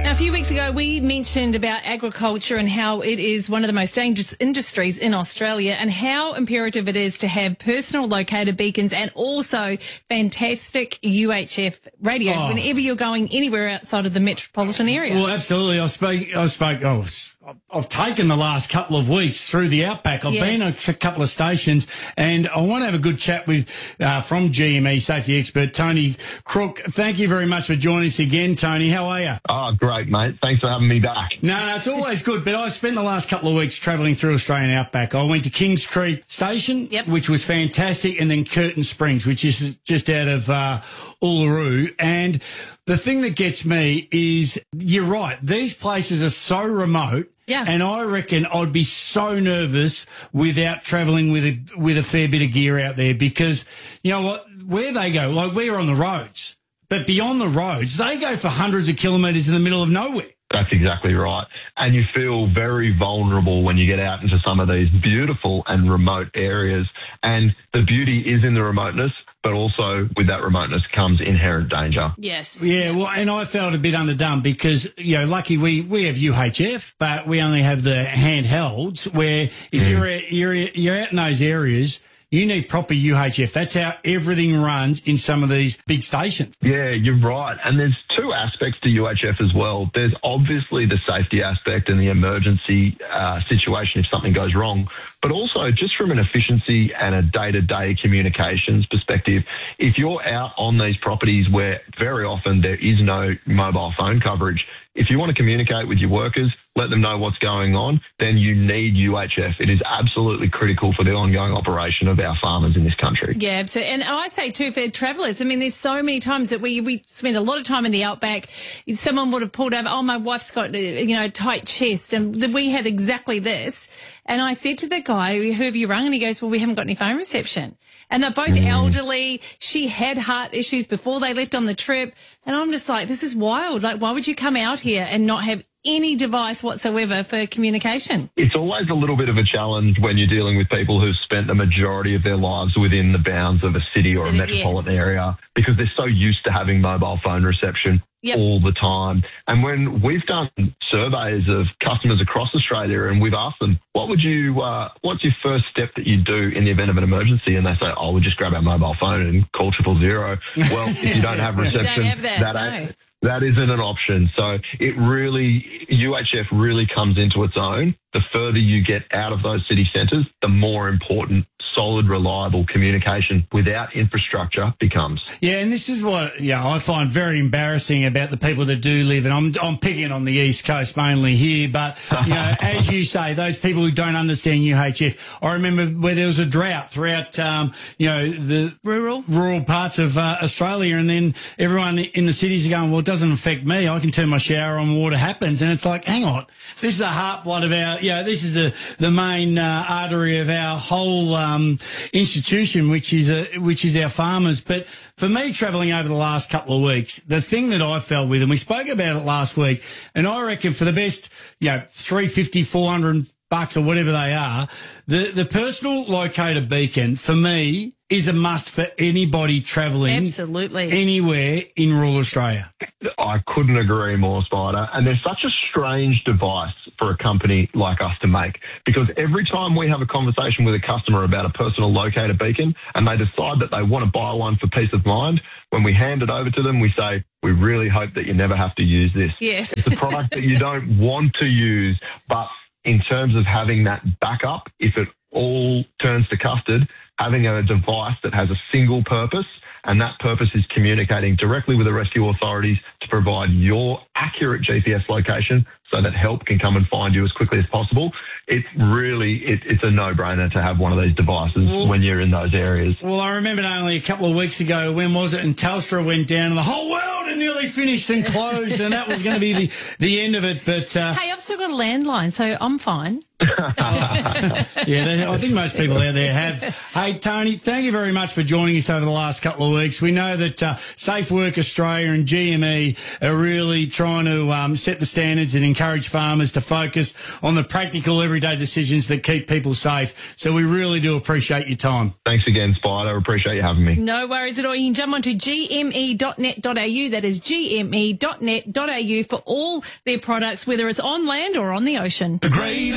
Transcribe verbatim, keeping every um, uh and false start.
Now, a few weeks ago, we mentioned about agriculture and how it is one of the most dangerous industries in Australia and how imperative it is to have personal locator beacons and also fantastic U H F radios Oh. whenever you're going anywhere outside of the metropolitan area. Well, absolutely. I spoke, I spoke, oh, I've taken the last couple of weeks through the outback. I've Yes. been at a couple of stations and I want to have a good chat with, uh, from G M E safety expert, Tony Crook. Thank you very much for joining us again, Tony. How are you? Oh, great, mate. Thanks for having me back. No, no, it's always good. But I spent the last couple of weeks travelling through Australian outback. I went to Kings Creek Station, Yep. which was fantastic, and then Curtin Springs, which is just out of uh, Uluru. And the thing that gets me is, you're right, these places are so remote. Yeah. And I reckon I'd be so nervous without travelling with a, with a fair bit of gear out there because, you know what, where they go, like we're on the roads, but beyond the roads, they go for hundreds of kilometres in the middle of nowhere. That's exactly right. And you feel very vulnerable when you get out into some of these beautiful and remote areas. And the beauty is in the remoteness, but also with that remoteness comes inherent danger. Yes. Yeah, well, and I felt a bit underdone because, you know, lucky we, we have U H F, but we only have the handhelds where if Mm. you're, you're, you're out in those areas, you need proper U H F. That's how everything runs in some of these big stations. Yeah, you're right. And there's two aspects to U H F as well. There's obviously the safety aspect and the emergency uh, situation if something goes wrong, but also just from an efficiency and a day-to-day communications perspective, if you're out on these properties where very often there is no mobile phone coverage, if you want to communicate with your workers, let them know what's going on, then you need U H F. It is absolutely critical for the ongoing operation of our farmers in this country. Yeah, so, and I say too for travellers, I mean, there's so many times that we, we spend a lot of time in the outback. Someone would have pulled over, oh, my wife's got, you know, a tight chest, and we have exactly this. And I said to the guy, who have you rung? And he goes, well, we haven't got any phone reception. And they're both Mm. elderly. She had heart issues before they left on the trip. And I'm just like, this is wild. Like, why would you come out here and not have any device whatsoever for communication? It's always a little bit of a challenge when you're dealing with people who've spent the majority of their lives within the bounds of a city or City, a metropolitan yes. area because they're so used to having mobile phone reception Yep. all the time. And when we've done surveys of customers across Australia and we've asked them, what would you, uh, what's your first step that you do in the event of an emergency? And they say, oh, we'll just grab our mobile phone and call triple zero. Well, if you don't have reception, have that, that no. ain't, that isn't an option. So it really, U H F really comes into its own. The further you get out of those city centres, the more important solid, reliable communication without infrastructure becomes. Yeah, and this is what yeah I find very embarrassing about the people that do live, and I'm I'm picking on the East Coast mainly here, but you know, as you say, those people who don't understand U H F. I remember where there was a drought throughout, um, you know, the Rural. rural parts of uh, Australia, and then everyone in the cities are going, well, it doesn't affect me. I can turn my shower on, water happens, and it's like, hang on, this is the heartblood of our, you know, this is the the main uh, artery of our whole um, institution, which is a, which is our farmers. But for me, travelling over the last couple of weeks, the thing that I felt with, and we spoke about it last week, and I reckon for the best, you know, three fifty, four hundred bucks or whatever they are, the the personal locator beacon for me is a must for anybody travelling Absolutely. anywhere in rural Australia. I couldn't agree more, Spider. And they're such a strange device for a company like us to make because every time we have a conversation with a customer about a personal locator beacon and they decide that they want to buy one for peace of mind, when we hand it over to them, we say, we really hope that you never have to use this. Yes. It's a product that you don't want to use, but in terms of having that backup, if it all turns to custard, having a device that has a single purpose, and that purpose is communicating directly with the rescue authorities to provide your accurate G P S location so that help can come and find you as quickly as possible. It's really, it, it's a no-brainer to have one of these devices well, when you're in those areas. Well, I remember only a couple of weeks ago, when was it, and Telstra went down and the whole world had nearly finished and closed, and that was going to be the, the end of it. But uh, Hey, I've still got a landline, so I'm fine. yeah, they, I think most people out there have. Hey, Tony, thank you very much for joining us over the last couple of weeks. We know that uh, Safe Work Australia and G M E are really trying trying to um, set the standards and encourage farmers to focus on the practical everyday decisions that keep people safe. So we really do appreciate your time. Thanks again, Spider. Appreciate you having me. No worries at all. You can jump onto g m e dot net dot a u. That is g m e dot net dot a u for all their products, whether it's on land or on the ocean. The greatest